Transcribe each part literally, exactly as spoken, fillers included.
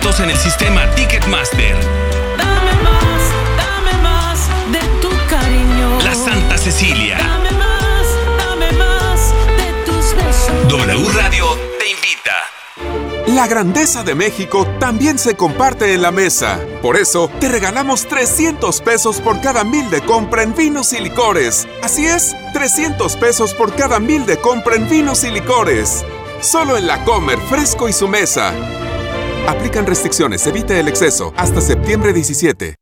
boletos en el sistema Ticketmaster. Dame más, dame más de tu cariño. La Santa Cecilia. Dame más, dame más de tus besos. W Radio te invita. La grandeza de México también se comparte en la mesa. Por eso, te regalamos trescientos pesos por cada mil de compra en vinos y licores. Así es, trescientos pesos por cada mil de compra en vinos y licores. Solo en La Comer, Fresco y Su Mesa. Aplican restricciones, evite el exceso. Hasta septiembre diecisiete.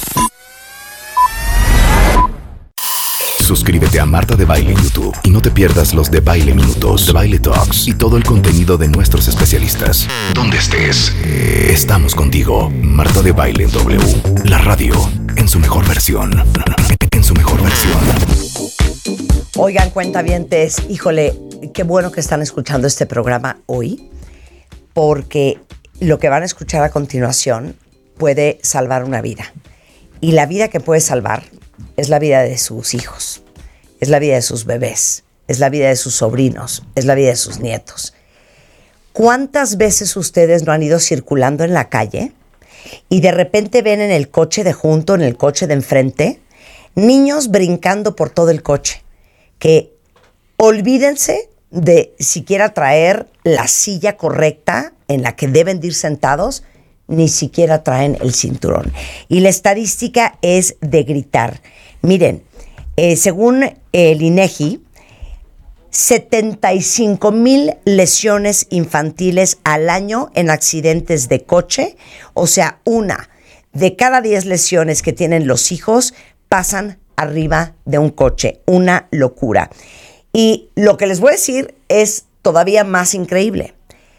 Suscríbete a Marta de Baile en YouTube y no te pierdas los de Baile Minutos, de Baile Talks y todo el contenido de nuestros especialistas. Donde estés, eh, estamos contigo. Marta de Baile en W, la radio en su mejor versión. En su mejor versión. Oigan, cuentavientes, híjole, qué bueno que están escuchando este programa hoy, porque lo que van a escuchar a continuación puede salvar una vida. Y la vida que puede salvar es la vida de sus hijos, es la vida de sus bebés, es la vida de sus sobrinos, es la vida de sus nietos. ¿Cuántas veces ustedes no han ido circulando en la calle y de repente ven en el coche de junto, en el coche de enfrente, niños brincando por todo el coche? Que olvídense de siquiera traer la silla correcta en la que deben de ir sentados, ni siquiera traen el cinturón. Y la estadística es de gritar. Miren, eh, según el INEGI, setenta y cinco mil lesiones infantiles al año en accidentes de coche. O sea, una de cada diez lesiones que tienen los hijos pasan arriba de un coche. Una locura. Y lo que les voy a decir es todavía más increíble.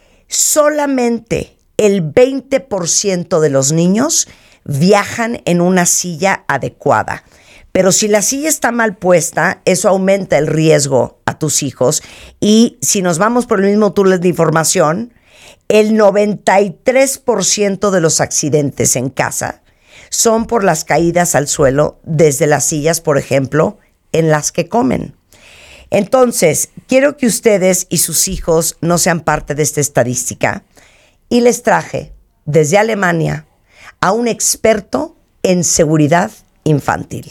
Solamente el veinte por ciento de los niños viajan en una silla adecuada. Pero si la silla está mal puesta, eso aumenta el riesgo a tus hijos. Y si nos vamos por el mismo túnel de información, el noventa y tres por ciento de los accidentes en casa son por las caídas al suelo desde las sillas, por ejemplo, en las que comen. Entonces, quiero que ustedes y sus hijos no sean parte de esta estadística. Y les traje desde Alemania a un experto en seguridad infantil.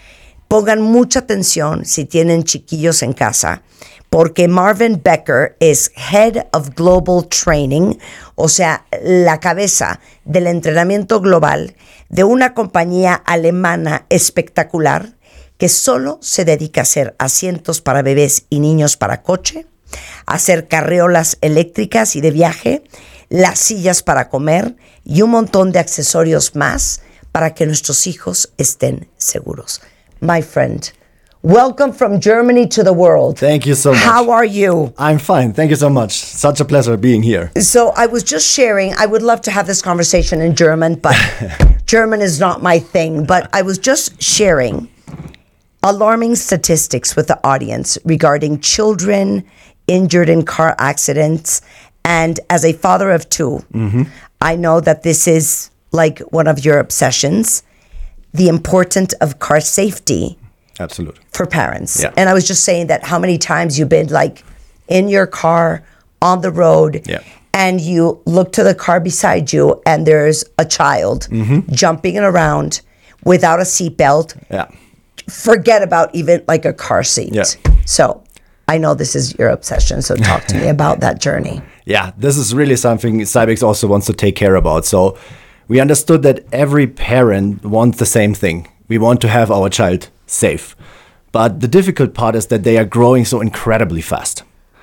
Pongan mucha atención si tienen chiquillos en casa, porque Marvin Becker es Head of Global Training, o sea, la cabeza del entrenamiento global de una compañía alemana espectacular que solo se dedica a hacer asientos para bebés y niños para coche, a hacer carreolas eléctricas y de viaje, las sillas para comer y un montón de accesorios más para que nuestros hijos estén seguros. My friend, welcome from Germany to the world. Thank you so much. How are you? I'm fine. Thank you so much. Such a pleasure being here. So I was just sharing, I would love to have this conversation in German, but German is not my thing. But I was just sharing alarming statistics with the audience regarding children injured in car accidents. And as a father of two, mm-hmm. I know that this is like one of your obsessions, the importance of car safety. Absolutely. For parents. Yeah. And I was just saying that how many times you've been like in your car on the road yeah. and you look to the car beside you and there's a child mm-hmm. jumping around without a seatbelt. Yeah. Forget about even like a car seat. Yeah. So I know this is your obsession, so talk to me about that journey. Yeah, this is really something Cybex also wants to take care about. So we understood that every parent wants the same thing. We want to have our child safe. But the difficult part is that they are growing so incredibly fast.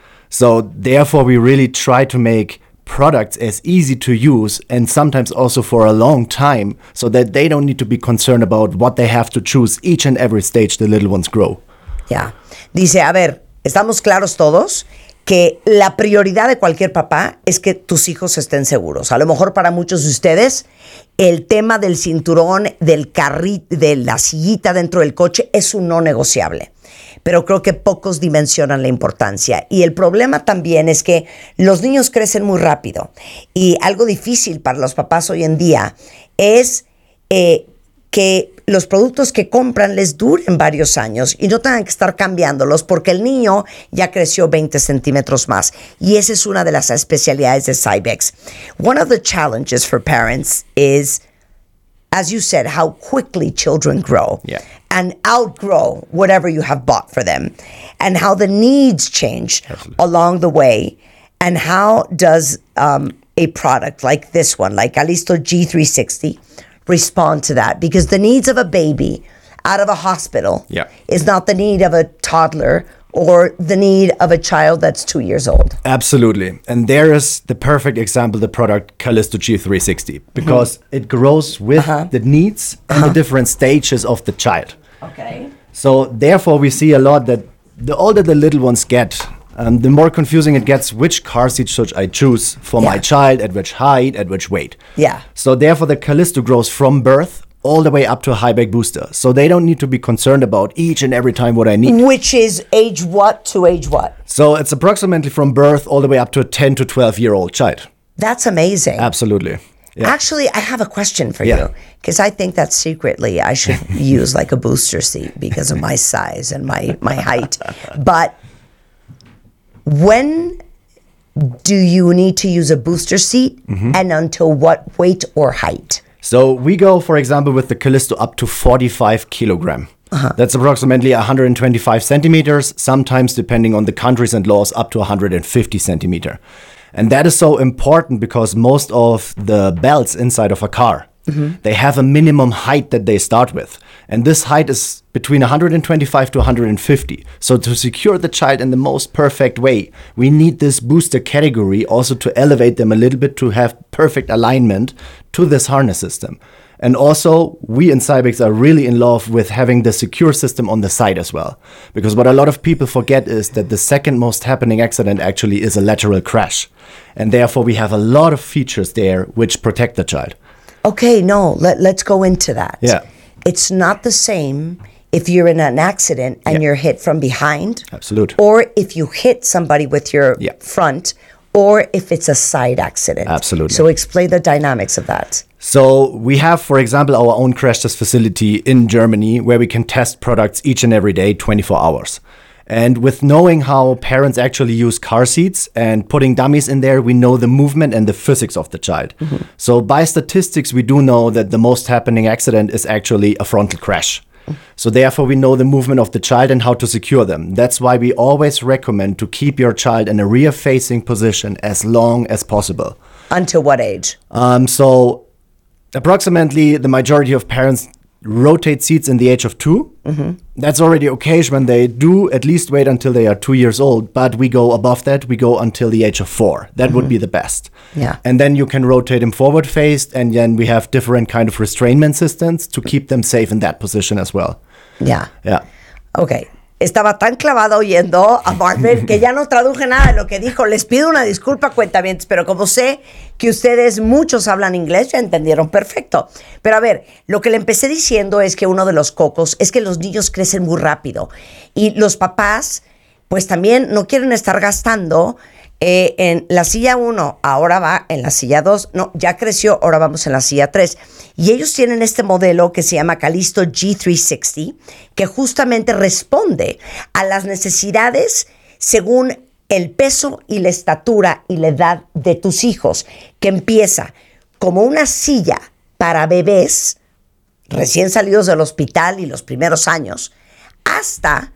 So therefore, we really try to make products as easy to use and sometimes also for a long time so that they don't need to be concerned about what they have to choose each and every stage the little ones grow. Yeah. Dice, a ver, ¿estamos claros todos? Que la prioridad de cualquier papá es que tus hijos estén seguros. A lo mejor para muchos de ustedes el tema del cinturón, del carrito, de la sillita dentro del coche es un no negociable. Pero creo que pocos dimensionan la importancia. Y el problema también es que los niños crecen muy rápido. Y algo difícil para los papás hoy en día es eh, que los productos que compran les duren varios años y no tengan que estar cambiándolos porque el niño ya creció veinte centímetros más. Y esa es una de las especialidades de Cybex. One of the challenges for parents is, as you said, how quickly children grow Yeah. and outgrow whatever you have bought for them, and how the needs change Absolutely. along the way, and how does um, a product like this one, like Calisto G three sixty, respond to that? Because the needs of a baby out of a hospital Yeah. is not the need of a toddler or the need of a child that's two years old. Absolutely. And there is the perfect example, the product Calisto G three sixty, because mm-hmm. it grows with uh-huh. the needs and uh-huh. the different stages of the child. Okay. So therefore we see a lot that the older the little ones get, um, the more confusing it gets, which car seat should I choose for Yeah. my child, at which height, at which weight. Yeah. So therefore the Calisto grows from birth all the way up to a high-back booster. So they don't need to be concerned about each and every time what I need. Which is age what to age what? So it's approximately from birth all the way up to a ten to twelve year old child. That's amazing. Absolutely. Yeah. Actually, I have a question for Yeah. you, because I think that secretly I should use like a booster seat because of my size and my, my height. But when do you need to use a booster seat, mm-hmm. and until what weight or height? So we go, for example, with the Calisto up to forty-five kilogram. Uh-huh. That's approximately one hundred twenty-five centimeters, sometimes depending on the countries and laws, up to one hundred fifty centimeter. And that is so important because most of the belts inside of a car, mm-hmm. they have a minimum height that they start with. And this height is between one hundred twenty-five to one hundred fifty. So to secure the child in the most perfect way, we need this booster category also to elevate them a little bit to have perfect alignment to this harness system. And also, we in Cybex are really in love with having the secure system on the side as well. Because what a lot of people forget is that the second most happening accident actually is a lateral crash. And therefore, we have a lot of features there which protect the child. Okay, no, let, let's go into that. Yeah. It's not the same if you're in an accident and Yeah. you're hit from behind. Absolutely. Or if you hit somebody with your Yeah. front, or if it's a side accident. Absolutely. So explain the dynamics of that. So we have, for example, our own crash test facility in Germany where we can test products each and every day, twenty-four hours. And with knowing how parents actually use car seats and putting dummies in there, we know the movement and the physics of the child. Mm-hmm. So by statistics, we do know that the most happening accident is actually a frontal crash. So therefore, we know the movement of the child and how to secure them. That's why we always recommend to keep your child in a rear-facing position as long as possible. Until what age? Um, so approximately the majority of parents rotate seats in the age of two. Mm-hmm. That's already okay when they do at least wait until they are two years old. But we go above that, we go until the age of four. That mm-hmm. would be the best. Yeah. And then you can rotate them forward faced, and then we have different kind of restrainment systems to keep them safe in that position as well. Yeah. Yeah. Okay. Estaba tan clavado oyendo a Marvin que ya no traduje nada de lo que dijo. Les pido una disculpa, cuentavientes, pero como sé que ustedes muchos hablan inglés, ya entendieron perfecto. Pero a ver, lo que le empecé diciendo es que uno de los cocos es que los niños crecen muy rápido y los papás pues también no quieren estar gastando eh, en la silla uno, ahora va en la silla dos, no, ya creció, ahora vamos en la silla tres. Y ellos tienen este modelo que se llama Calisto G three sixty, que justamente responde a las necesidades según el peso y la estatura y la edad de tus hijos, que empieza como una silla para bebés recién salidos del hospital y los primeros años, hasta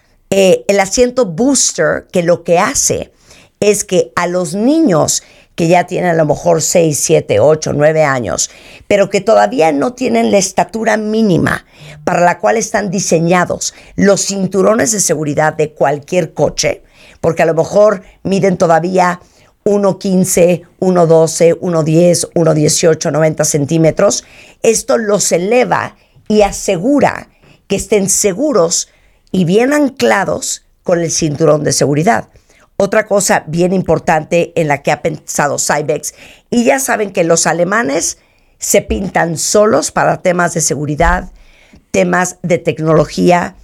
eh, el asiento booster, que lo que hace es que a los niños que ya tienen a lo mejor seis, siete, ocho, nueve años, pero que todavía no tienen la estatura mínima para la cual están diseñados los cinturones de seguridad de cualquier coche, porque a lo mejor miden todavía uno quince, uno doce, uno diez, uno dieciocho, noventa centímetros. Esto los eleva y asegura que estén seguros y bien anclados con el cinturón de seguridad. Otra cosa bien importante en la que ha pensado Cybex, y ya saben que los alemanes se pintan solos para temas de seguridad, temas de tecnología,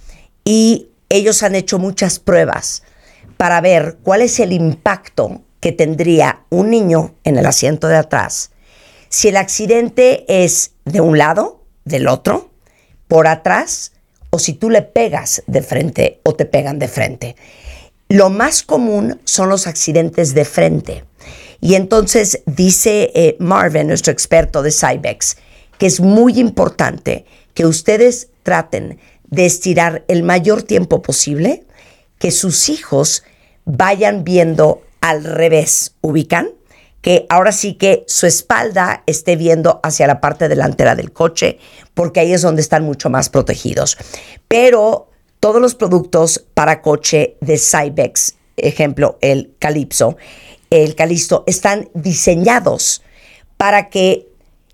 y ellos han hecho muchas pruebas para ver cuál es el impacto que tendría un niño en el asiento de atrás si el accidente es de un lado, del otro, por atrás o si tú le pegas de frente o te pegan de frente. Lo más común son los accidentes de frente. Y entonces dice eh, Marvin, nuestro experto de Cybex, que es muy importante que ustedes traten de estirar el mayor tiempo posible, que sus hijos vayan viendo al revés, ¿ubican? Que ahora sí que su espalda esté viendo hacia la parte delantera del coche, porque ahí es donde están mucho más protegidos. Pero todos los productos para coche de Cybex, ejemplo, el Calypso, el Calisto, están diseñados para que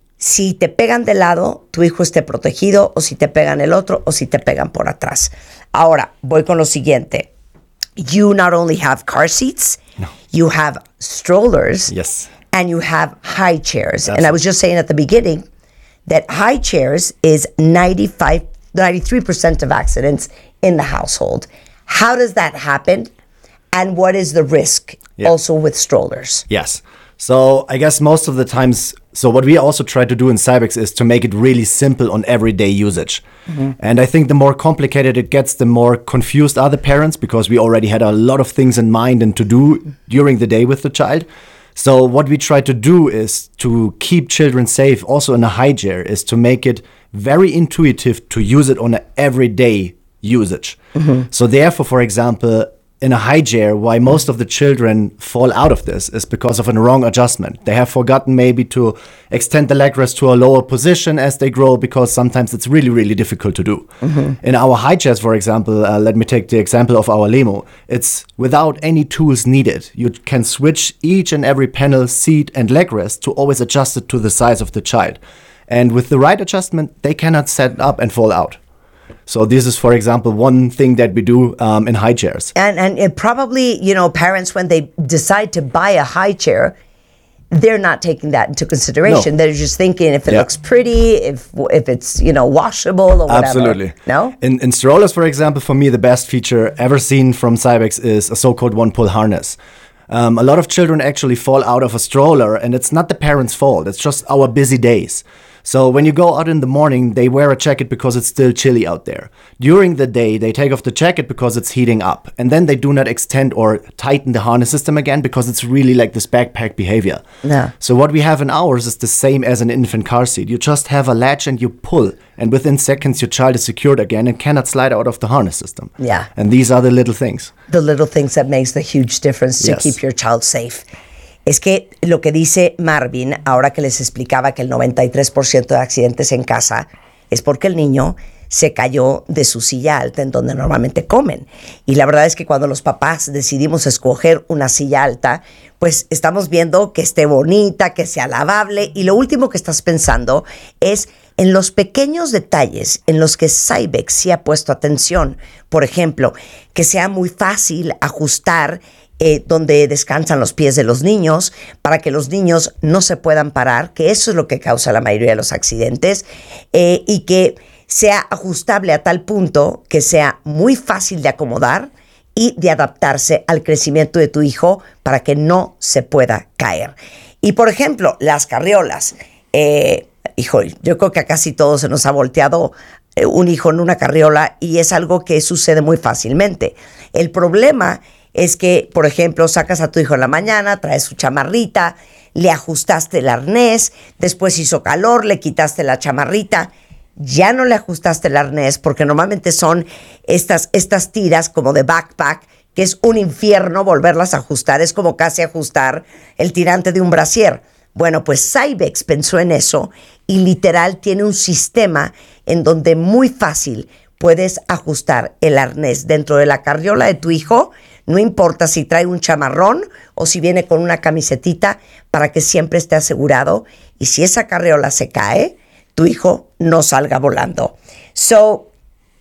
si te pegan de lado, tu hijo esté protegido, o si te pegan el otro, o si te pegan por atrás. Ahora, voy con lo siguiente. You not only have car seats, no. you have strollers, yes. and you have high chairs. That's and I was just saying at the beginning that high chairs is ninety-five, ninety-three percent of accidents in the household. How does that happen? And what is the risk yeah. also with strollers? Yes. So I guess most of the times, so what we also try to do in Cybex is to make it really simple on everyday usage. Mm-hmm. And I think the more complicated it gets, the more confused are the parents, because we already had a lot of things in mind and to do during the day with the child. So what we try to do is to keep children safe also in a high chair, is to make it very intuitive to use it on an everyday usage. Mm-hmm. So therefore, for example, in a high chair, why most of the children fall out of this is because of a wrong adjustment. They have forgotten maybe to extend the leg rest to a lower position as they grow, because sometimes it's really, really difficult to do. Mm-hmm. In our high chairs, for example, uh, let me take the example of our Lemo. It's without any tools needed. You can switch each and every panel, seat, and leg rest to always adjust it to the size of the child. And with the right adjustment, they cannot set up and fall out. So this is, for example, one thing that we do um, in high chairs. And and it probably, you know, parents, when they decide to buy a high chair, they're not taking that into consideration. No. They're just thinking if it yeah. looks pretty, if if it's, you know, washable or whatever. Absolutely. No? In, in strollers, for example, for me, the best feature ever seen from Cybex is a so-called one-pull harness. Um, a lot of children actually fall out of a stroller, and it's not the parents' fault. It's just our busy days. So when you go out in the morning, they wear a jacket because it's still chilly out there. During the day, they take off the jacket because it's heating up. And then they do not extend or tighten the harness system again, because it's really like this backpack behavior. Yeah. So what we have in ours is the same as an infant car seat. You just have a latch and you pull. And within seconds, your child is secured again and cannot slide out of the harness system. Yeah. And these are the little things. The little things that makes the huge difference to yes. keep your child safe. Es que lo que dice Marvin, ahora que les explicaba que el noventa y tres por ciento de accidentes en casa es porque el niño se cayó de su silla alta en donde normalmente comen. Y la verdad es que cuando los papás decidimos escoger una silla alta, pues estamos viendo que esté bonita, que sea lavable, y lo último que estás pensando es en los pequeños detalles en los que Cybex sí ha puesto atención. Por ejemplo, que sea muy fácil ajustar Eh, donde descansan los pies de los niños, para que los niños no se puedan parar, que eso es lo que causa la mayoría de los accidentes, eh, y que sea ajustable a tal punto que sea muy fácil de acomodar y de adaptarse al crecimiento de tu hijo para que no se pueda caer. Y por ejemplo, las carriolas. Eh, hijo, yo creo que a casi todos se nos ha volteado eh, un hijo en una carriola, y es algo que sucede muy fácilmente. El problema es que, por ejemplo, sacas a tu hijo en la mañana, traes su chamarrita, le ajustaste el arnés, después hizo calor, le quitaste la chamarrita, ya no le ajustaste el arnés, porque normalmente son estas, estas tiras como de backpack, que es un infierno volverlas a ajustar, es como casi ajustar el tirante de un brasier. Bueno, pues Cybex pensó en eso y literal tiene un sistema en donde muy fácil puedes ajustar el arnés dentro de la carriola de tu hijo. No importa si trae un chamarrón o si viene con una camisetita, para que siempre esté asegurado. Y si esa carriola se cae, tu hijo no salga volando. So,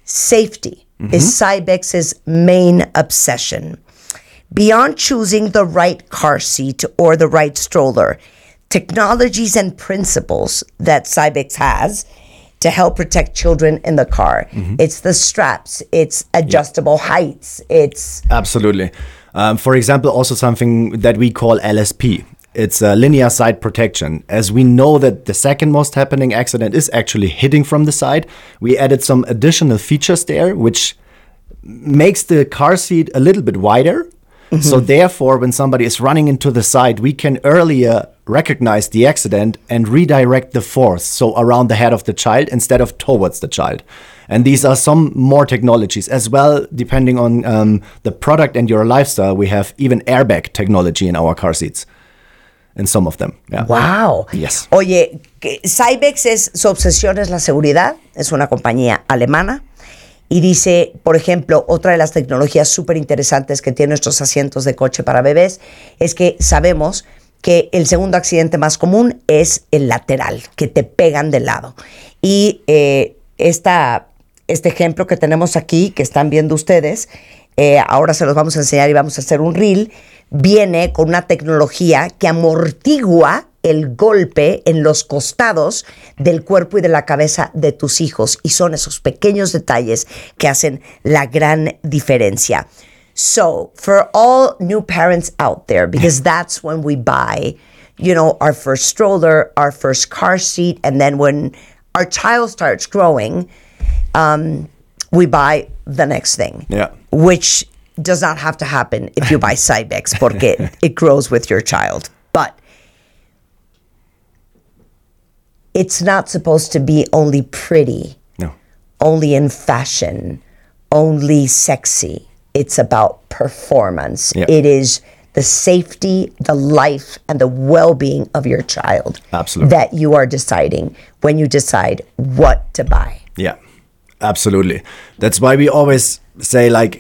safety mm-hmm. is Cybex's main obsession. Beyond choosing the right car seat or the right stroller, technologies and principles that Cybex has to help protect children in the car. Mm-hmm. It's the straps, it's adjustable yeah. heights, it's... Absolutely. Um, for example, also something that we call L S P. it's a linear side protection. As we know that the second most happening accident is actually hitting from the side, we added some additional features there, which makes the car seat a little bit wider. Mm-hmm. So therefore, when somebody is running into the side, we can earlier recognize the accident and redirect the force, so around the head of the child instead of towards the child. And these are some more technologies as well, depending on um, the product and your lifestyle. We have even airbag technology in our car seats, in some of them. Yeah. Wow. Yes. Oye, Cybex es, su obsesión es la seguridad, es una compañía alemana. Y dice, por ejemplo, otra de las tecnologías súper interesantes que tienen nuestros asientos de coche para bebés es que sabemos que el segundo accidente más común es el lateral, que te pegan de lado. Y eh, esta, este ejemplo que tenemos aquí, que están viendo ustedes, eh, ahora se los vamos a enseñar y vamos a hacer un reel, viene con una tecnología que amortigua el golpe en los costados del cuerpo y de la cabeza de tus hijos. Y son esos pequeños detalles que hacen la gran diferencia. So, for all new parents out there, because that's when we buy, you know, our first stroller, our first car seat, and then when our child starts growing, um, we buy the next thing. Yeah. Which does not have to happen if you buy Cybex, porque it grows with your child. But it's not supposed to be only pretty, no, only in fashion, only sexy. It's about performance. Yeah. It is the safety, the life, and the well-being of your child. Absolutely. That you are deciding when you decide what to buy. Yeah, absolutely. That's why we always say, like,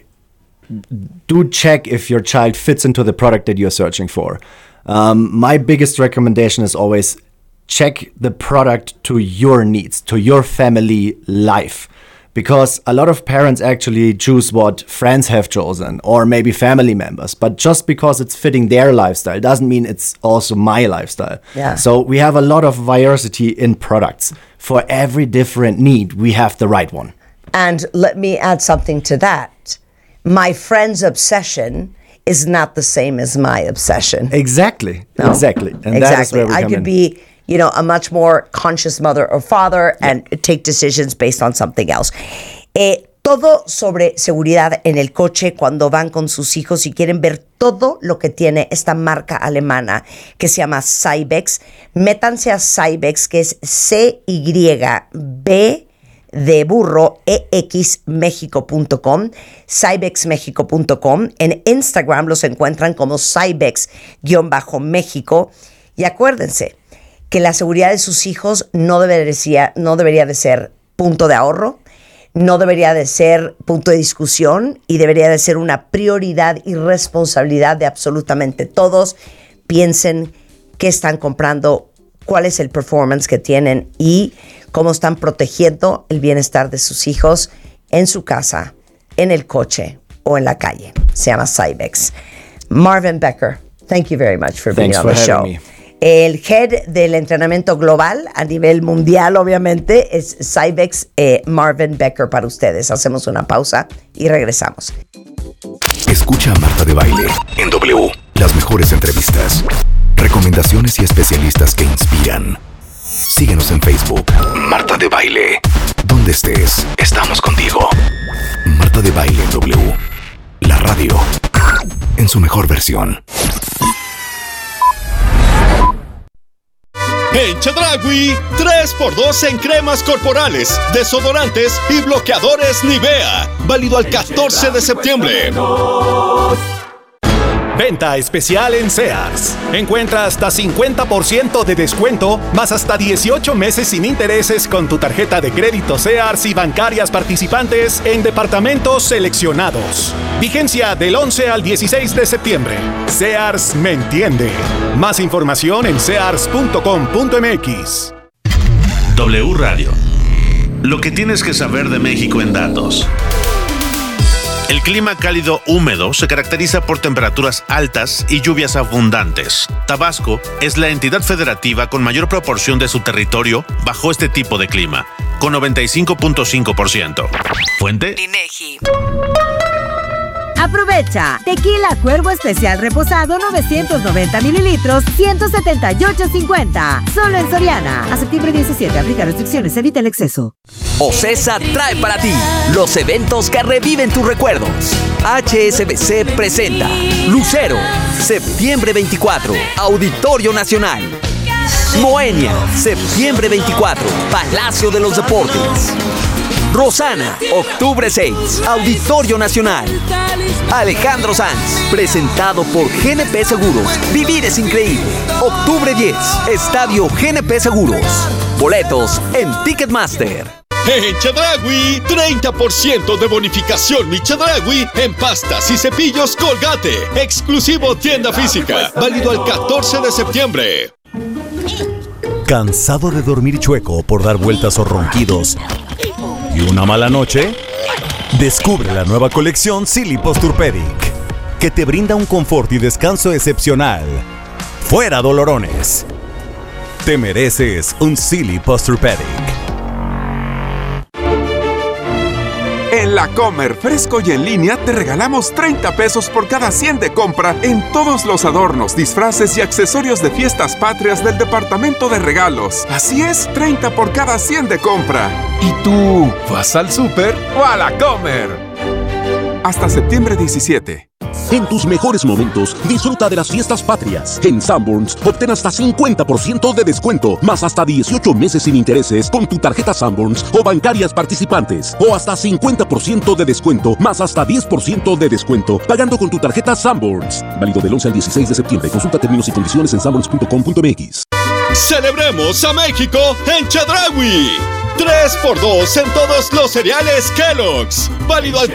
do check if your child fits into the product that you're searching for. Um, my biggest recommendation is always check the product to your needs, to your family life. Because a lot of parents actually choose what friends have chosen or maybe family members. But just because it's fitting their lifestyle doesn't mean it's also my lifestyle. Yeah. So we have a lot of diversity in products. For every different need, we have the right one. And let me add something to that. My friend's obsession is not the same as my obsession. Exactly. No? Exactly. And exactly. that is where we I come could in. be, you know, a much more conscious mother or father and take decisions based on something else. Eh, todo sobre seguridad en el coche cuando van con sus hijos y quieren ver todo lo que tiene esta marca alemana que se llama Cybex. Métanse a Cybex, que es C Y B de burro, E X México punto com, cybex méxico punto com. En Instagram los encuentran como Cybex-México. Y acuérdense que la seguridad de sus hijos no debería, no debería de ser punto de ahorro, no debería de ser punto de discusión y debería de ser una prioridad y responsabilidad de absolutamente todos. Piensen qué están comprando, cuál es el performance que tienen y cómo están protegiendo el bienestar de sus hijos en su casa, en el coche o en la calle. Se llama Cybex. Marvin Becker, thank you very much for being Thanks on for the show. having me. El head del entrenamiento global a nivel mundial, obviamente, es Cybex, eh, Marvin Becker para ustedes. Hacemos una pausa y regresamos. Escucha a Marta de Baile en W. Las mejores entrevistas, recomendaciones y especialistas que inspiran. Síguenos en Facebook. Marta de Baile. Donde estés, estamos contigo. Marta de Baile en W. La radio en su mejor versión. En Chedraui, tres por dos en cremas corporales, desodorantes y bloqueadores Nivea. Válido al catorce de septiembre. Venta especial en Sears. Encuentra hasta cincuenta por ciento de descuento, más hasta dieciocho meses sin intereses con tu tarjeta de crédito Sears y bancarias participantes en departamentos seleccionados. Vigencia del once al dieciséis de septiembre. Sears me entiende. Más información en sears punto com punto m x. W Radio. Lo que tienes que saber de México en datos. El clima cálido húmedo se caracteriza por temperaturas altas y lluvias abundantes. Tabasco es la entidad federativa con mayor proporción de su territorio bajo este tipo de clima, con noventa y cinco punto cinco por ciento. Fuente: INEGI. Aprovecha. Tequila Cuervo Especial Reposado novecientos noventa mililitros, ciento setenta y ocho cincuenta. Solo en Soriana. A septiembre diecisiete. Aplica restricciones. Evita el exceso. Ocesa trae para ti los eventos que reviven tus recuerdos. H S B C presenta Lucero, septiembre veinticuatro, Auditorio Nacional. Moenia, septiembre veinticuatro, Palacio de los Deportes. Rosana, octubre seis, Auditorio Nacional. Alejandro Sanz, presentado por G N P Seguros. Vivir es increíble. octubre diez, Estadio G N P Seguros. Boletos en Ticketmaster. En Chedraui, treinta por ciento de bonificación mi Chedraui en pastas y cepillos Colgate. Exclusivo tienda física. Válido al catorce de septiembre. ¿Cansado de dormir chueco por dar vueltas o ronquidos y una mala noche? Descubre la nueva colección Silly Posturepedic, que te brinda un confort y descanso excepcional. ¡Fuera dolorones! Te mereces un Silly Posturepedic. En La Comer, fresco y en línea, te regalamos treinta pesos por cada cien de compra en todos los adornos, disfraces y accesorios de fiestas patrias del departamento de regalos. Así es, treinta por cada cien de compra. ¿Y tú, vas al súper o a La Comer? Hasta septiembre diecisiete. En tus mejores momentos, disfruta de las fiestas patrias. En Sanborns, obtén hasta cincuenta por ciento de descuento, más hasta dieciocho meses sin intereses con tu tarjeta Sanborns o bancarias participantes. O hasta cincuenta por ciento de descuento, más hasta diez por ciento de descuento, pagando con tu tarjeta Sanborns. Válido del once al dieciséis de septiembre. Consulta términos y condiciones en sanborns punto com punto m x. ¡Celebremos a México en Chedraui! tres por dos en todos los cereales Kellogg's. Válido al